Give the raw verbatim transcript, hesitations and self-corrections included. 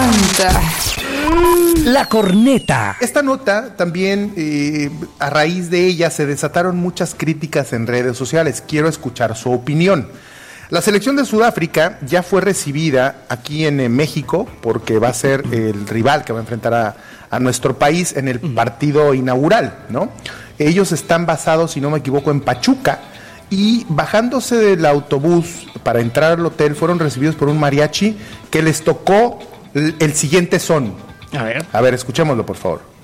encanta. La corneta. Esta nota también, eh, a raíz de ella, se desataron muchas críticas en redes sociales. Quiero escuchar su opinión. La selección de Sudáfrica ya fue recibida aquí en eh, México, porque va a ser el rival que va a enfrentar a, a nuestro país en el partido inaugural, ¿no? Ellos están basados, si no me equivoco, en Pachuca, y bajándose del autobús para entrar al hotel fueron recibidos por un mariachi que les tocó el, el siguiente son. A ver. A ver, escuchémoslo, por favor.